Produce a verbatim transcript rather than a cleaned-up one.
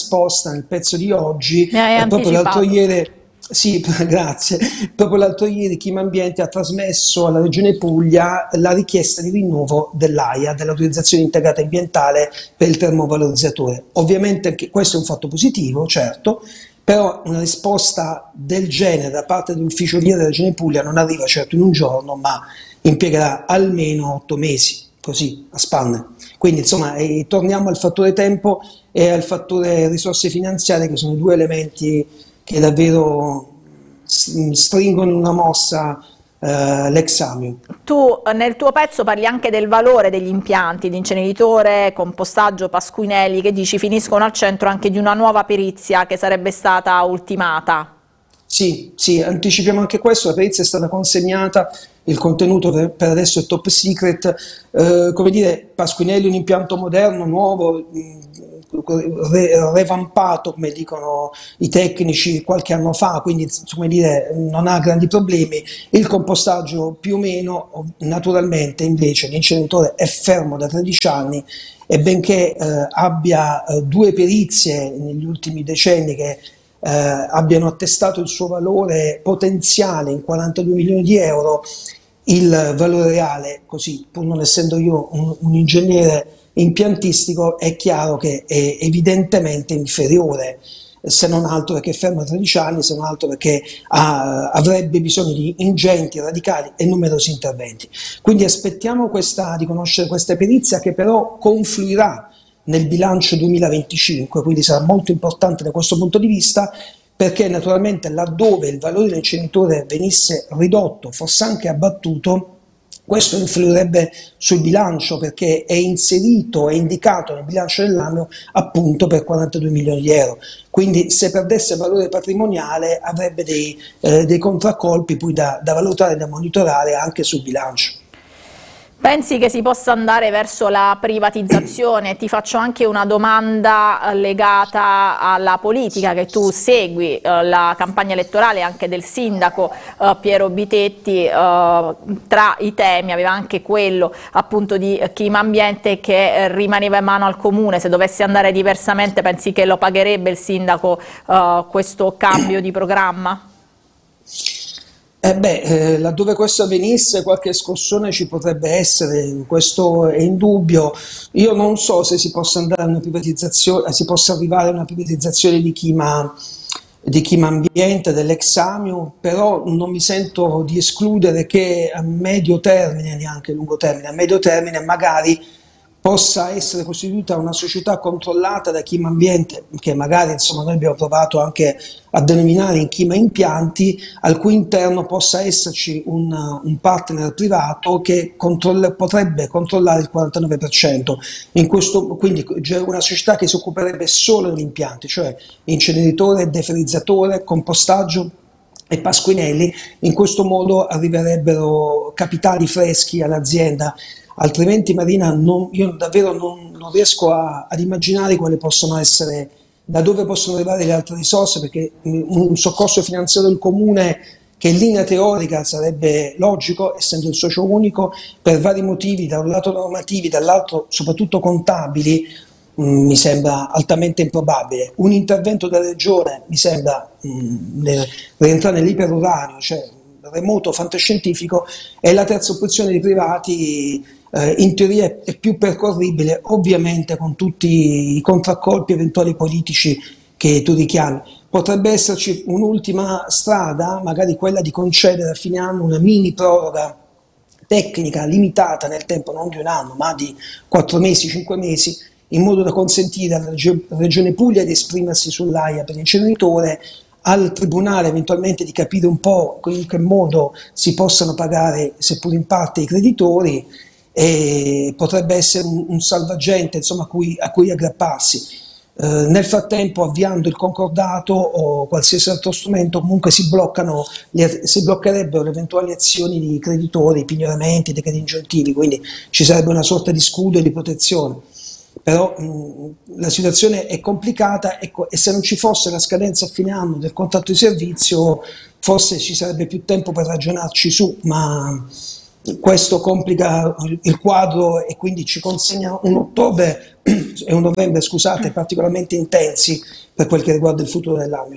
risposta nel pezzo di oggi, Mi hai eh, proprio l'altro anticipato. ieri, sì, grazie, proprio l'altro ieri Chima Ambiente ha trasmesso alla Regione Puglia la richiesta di rinnovo dell'AIA, dell'autorizzazione integrata ambientale per il termovalorizzatore. Ovviamente anche questo è un fatto positivo, certo, però una risposta del genere da parte dell'ufficio via della Regione Puglia non arriva certo in un giorno, ma impiegherà almeno otto mesi, così a spanne. Quindi insomma eh, torniamo al fattore tempo e al fattore risorse finanziarie, che sono i due elementi che davvero s- stringono in una mossa eh, l'exame. Tu eh, nel tuo pezzo parli anche del valore degli impianti di inceneritore, compostaggio, pasquinelli, che dici finiscono al centro anche di una nuova perizia che sarebbe stata ultimata. Sì, sì, anticipiamo anche questo, la perizia è stata consegnata, il contenuto per per adesso è top secret, eh, come dire, Pasquinelli è un impianto moderno, nuovo, mh, re- revampato, come dicono i tecnici, qualche anno fa, quindi come dire, non ha grandi problemi. Il compostaggio più o meno, ov- naturalmente invece l'inceneritore è fermo da tredici anni e benché eh, abbia eh, due perizie negli ultimi decenni che eh, abbiano attestato il suo valore potenziale in quarantadue milioni di euro, il valore reale, così pur non essendo io un, un ingegnere impiantistico, è chiaro che è evidentemente inferiore, se non altro perché è fermo a tredici anni, se non altro perché ha- avrebbe bisogno di ingenti, radicali e numerosi interventi. Quindi aspettiamo questa, di conoscere questa perizia, che però confluirà nel bilancio duemilaventicinque, quindi sarà molto importante da questo punto di vista, perché naturalmente laddove il valore dell'inceneritore venisse ridotto, fosse anche abbattuto, questo influirebbe sul bilancio, perché è inserito, è indicato nel bilancio dell'anno appunto per quarantadue milioni di euro. Quindi se perdesse valore patrimoniale avrebbe dei, eh, dei contraccolpi poi da, da valutare e da monitorare anche sul bilancio. Pensi che si possa andare verso la privatizzazione? Ti faccio anche una domanda eh, legata alla politica che tu segui, eh, la campagna elettorale anche del sindaco eh, Piero Bitetti, eh, tra i temi aveva anche quello appunto di eh, clima ambiente che eh, rimaneva in mano al comune. Se dovesse andare diversamente, pensi che lo pagherebbe il sindaco eh, questo cambio di programma? Eh beh, eh, laddove questo avvenisse qualche scossone ci potrebbe essere, questo è indubbio. Io non so se si possa andare a una privatizzazione, si possa arrivare a una privatizzazione di Chima, di Chima Ambiente, dell'ex Amiu, però non mi sento di escludere che a medio termine, neanche a lungo termine, a medio termine magari possa essere costituita una società controllata da Chima Ambiente, che magari insomma noi abbiamo provato anche a denominare in Chima Impianti, al cui interno possa esserci un, un partner privato che controlla- potrebbe controllare il quarantanove per cento. In questo, quindi c'è una società che si occuperebbe solo degli impianti, cioè inceneritore, deferizzatore, compostaggio e pasquinelli. In questo modo arriverebbero capitali freschi all'azienda, altrimenti Marina non- io davvero non, non riesco a- ad immaginare quali possono essere, da dove possono arrivare le altre risorse, perché un, un soccorso finanziario del comune, che in linea teorica sarebbe logico, essendo il socio unico, per vari motivi, da un lato normativi, dall'altro soprattutto contabili, mh, mi sembra altamente improbabile. Un intervento della regione mi sembra mh, ne- rientrare nell'iperuranio, cioè remoto fantascientifico, e la terza opzione di privati eh, in teoria è, è più percorribile, ovviamente con tutti i contraccolpi eventuali politici che tu richiami. Potrebbe esserci un'ultima strada, magari quella di concedere a fine anno una mini proroga tecnica limitata nel tempo, non di un anno, ma di quattro mesi, cinque mesi, in modo da consentire alla Regio- Regione Puglia di esprimersi sull'AIA per l'inceneritore, al Tribunale eventualmente di capire un po' in che modo si possano pagare, seppur in parte, i creditori, e potrebbe essere un, un salvagente insomma, a, cui, a cui aggrapparsi. Eh, nel frattempo, avviando il concordato o qualsiasi altro strumento, comunque si bloccano, le, si bloccherebbero le eventuali azioni di creditori, pignoramenti, decreti ingiuntivi, quindi ci sarebbe una sorta di scudo e di protezione. Però mh, la situazione è complicata, ecco, e se non ci fosse la scadenza a fine anno del contratto di servizio, forse ci sarebbe più tempo per ragionarci su, ma questo complica il quadro e quindi ci consegna un ottobre e un novembre, scusate, particolarmente intensi per quel che riguarda il futuro dell'A M I.